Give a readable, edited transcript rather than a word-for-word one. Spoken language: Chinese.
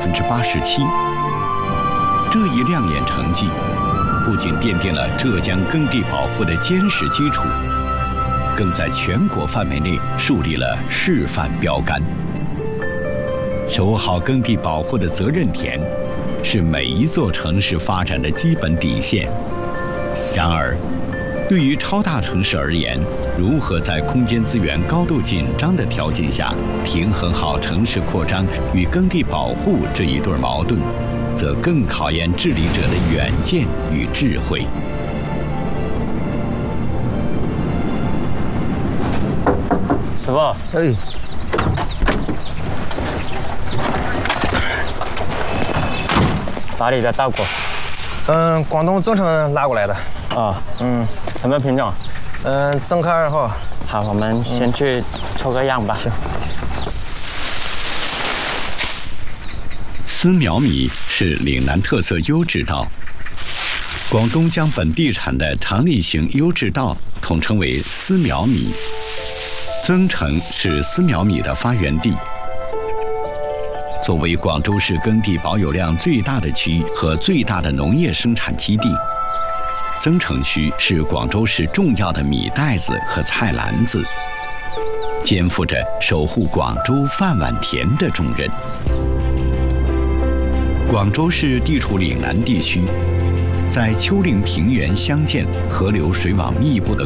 87%。这一亮眼成绩，不仅奠定了浙江耕地保护的坚实基础，更在全国范围内树立了示范标杆。守好耕地保护的责任田，是每一座城市发展的基本底线。然而，对于超大城市而言，如何在空间资源高度紧张的条件下，平衡好城市扩张与耕地保护这一对矛盾，则更考验治理者的远见与智慧。 师傅， 哎， 哪里的大果？ 广东增城拉过来的。 哦，什么品种？ 增科2号。 好，我们先去抽个样吧。 丝苗米是岭南特色优质稻。广东将本地产的长粒型优质稻统称为丝苗米。增城是丝苗米的发源地。作为广州市耕地保有量最大的区和最大的农业生产基地，增城区是广州市重要的米袋子和菜篮子，肩负着守护广州饭碗田的重任。广州市地处岭南地区，在丘陵平原相间、河流水网密布的